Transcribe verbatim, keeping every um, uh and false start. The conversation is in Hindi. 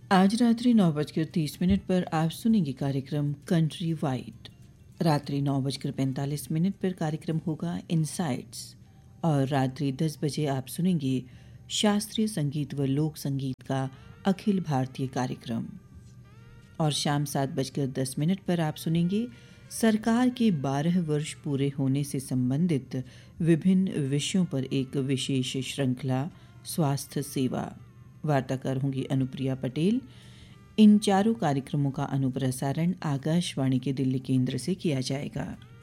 आज रात्रि नौ बजकर तीस मिनट पर आप सुनेंगे कार्यक्रम कंट्री वाइड। रात्रि नौ बजकर पैंतालीस मिनट पर कार्यक्रम होगा इनसाइट्स और रात्रि दस बजे आप सुनेंगे शास्त्रीय संगीत व लोक संगीत का अखिल भारतीय कार्यक्रम। और शाम सात बजकर दस मिनट पर आप सुनेंगे सरकार के बारह वर्ष पूरे होने से संबंधित विभिन्न विषयों पर एक विशेष श्रृंखला स्वास्थ्य सेवा। वार्ताकार होंगी अनुप्रिया पटेल। इन चारों कार्यक्रमों का अनुप्रसारण आकाशवाणी के दिल्ली केंद्र से किया जाएगा।